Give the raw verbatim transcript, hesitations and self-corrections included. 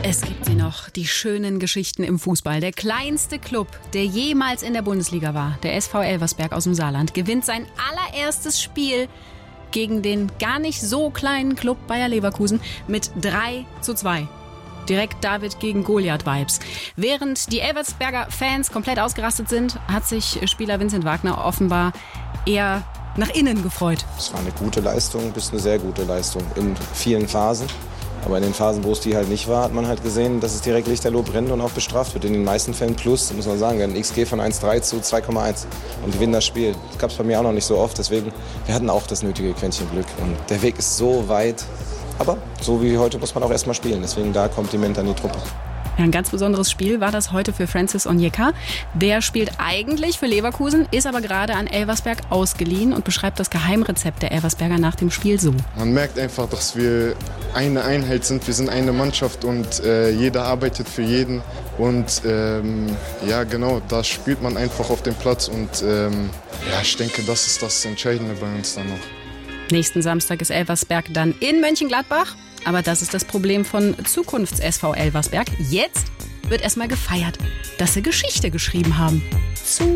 Es gibt sie noch, die schönen Geschichten im Fußball. Der kleinste Club, der jemals in der Bundesliga war, der S V Elversberg aus dem Saarland, gewinnt sein allererstes Spiel gegen den gar nicht so kleinen Club Bayer Leverkusen mit drei zu zwei. Direkt David gegen Goliath-Vibes. Während die Elversberger Fans komplett ausgerastet sind, hat sich Spieler Vincent Wagner offenbar eher nach innen gefreut. Es war eine gute Leistung, bis eine sehr gute Leistung in vielen Phasen. Aber in den Phasen, wo es die halt nicht war, hat man halt gesehen, dass es direkt lichterloh brennt und auch bestraft wird. In den meisten Fällen plus, muss man sagen, ein X G von eins Komma drei zu zwei Komma eins und gewinnen das Spiel. Das gab es bei mir auch noch nicht so oft, deswegen, wir hatten auch das nötige Quäntchen Glück. Und der Weg ist so weit, aber so wie heute muss man auch erstmal spielen. Deswegen da Kompliment an die Truppe. Ja, ein ganz besonderes Spiel war das heute für Francis Onyeka. Der spielt eigentlich für Leverkusen, ist aber gerade an Elversberg ausgeliehen und beschreibt das Geheimrezept der Elversberger nach dem Spiel so. Man merkt einfach, dass wir eine Einheit sind, wir sind eine Mannschaft und äh, jeder arbeitet für jeden. Und ähm, ja, genau, da spielt man einfach auf dem Platz und ähm, ja, ich denke, das ist das Entscheidende bei uns dann noch. Nächsten Samstag ist Elversberg dann in Mönchengladbach. Aber das ist das Problem von Zukunfts-S V Elversberg. Jetzt wird erstmal gefeiert, dass sie Geschichte geschrieben haben. Zu